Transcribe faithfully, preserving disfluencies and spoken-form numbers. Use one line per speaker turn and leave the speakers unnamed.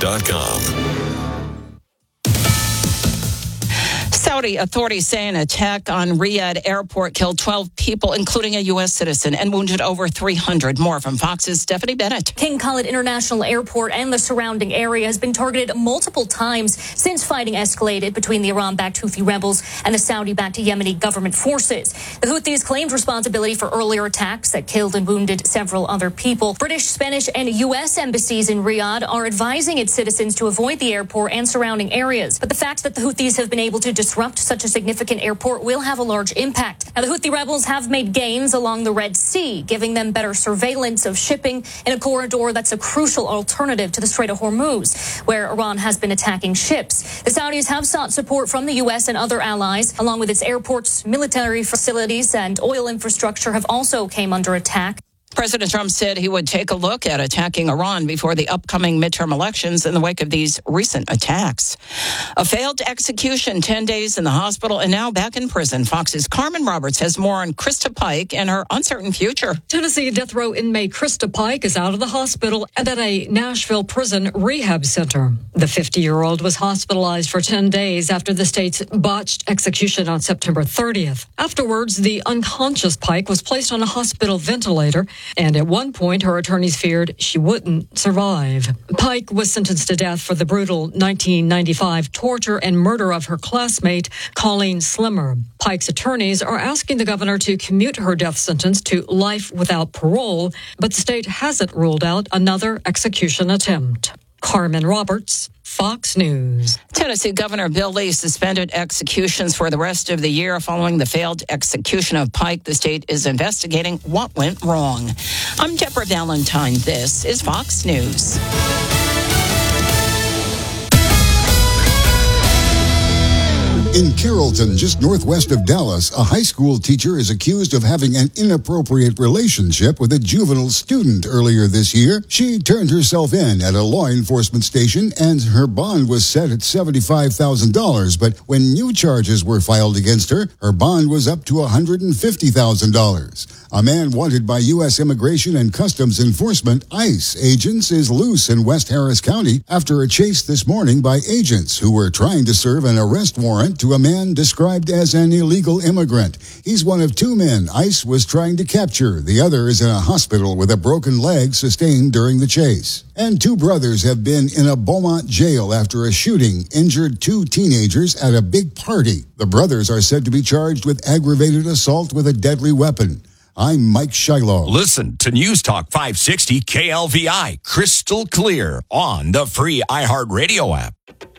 dot com.
Saudi authorities say an attack on Riyadh airport killed twelve people, including a U S citizen, and wounded over three hundred. More from Fox's Stephanie Bennett.
King Khalid International Airport and the surrounding area has been targeted multiple times since fighting escalated between the Iran-backed Houthi rebels and the Saudi-backed Yemeni government forces. The Houthis claimed responsibility for earlier attacks that killed and wounded several other people. British, Spanish, and U S embassies in Riyadh are advising its citizens to avoid the airport and surrounding areas. But the fact that the Houthis have been able to disrupt such a significant airport will have a large impact. Now, the Houthi rebels have made gains along the Red Sea, giving them better surveillance of shipping in a corridor that's a crucial alternative to the Strait of Hormuz, where Iran has been attacking ships. The Saudis have sought support from the U S and other allies, along with its airports, military facilities, and oil infrastructure have also came under attack.
President Trump said he would take a look at attacking Iran before the upcoming midterm elections in the wake of these recent attacks. A failed execution, ten days in the hospital, and now back in prison. Fox's Carmen Roberts has more on Krista Pike and her uncertain future.
Tennessee death row inmate Krista Pike is out of the hospital and at a Nashville prison rehab center. The fifty-year-old was hospitalized for ten days after the state's botched execution on September thirtieth. Afterwards, the unconscious Pike was placed on a hospital ventilator, and at one point, her attorneys feared she wouldn't survive. Pike was sentenced to death for the brutal nineteen ninety-five torture and murder of her classmate, Colleen Slimmer. Pike's attorneys are asking the governor to commute her death sentence to life without parole, but the state hasn't ruled out another execution attempt. Carmen Roberts, Fox News.
Tennessee Governor Bill Lee suspended executions for the rest of the year following the failed execution of Pike. The state is investigating what went wrong. I'm Deborah Valentine. This is Fox News.
In Carrollton, just northwest of Dallas, a high school teacher is accused of having an inappropriate relationship with a juvenile student earlier this year. She turned herself in at a law enforcement station, and her bond was set at seventy-five thousand dollars. But when new charges were filed against her, her bond was up to one hundred fifty thousand dollars. A man wanted by U S Immigration and Customs Enforcement, ICE, agents is loose in West Harris County after a chase this morning by agents who were trying to serve an arrest warrant to a man described as an illegal immigrant. He's one of two men ICE was trying to capture. The other is in a hospital with a broken leg sustained during the chase. And two brothers have been in a Beaumont jail after a shooting injured two teenagers at a big party. The brothers are said to be charged with aggravated assault with a deadly weapon. I'm Mike Shiloh.
Listen to News Talk five sixty K L V I, crystal clear on the free iHeartRadio app.